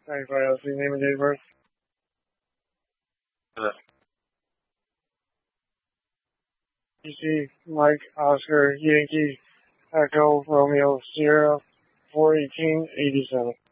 95 LC, name and date of birth. PC, Mike, Oscar, Yankee, Echo, Romeo, Sierra, 41887.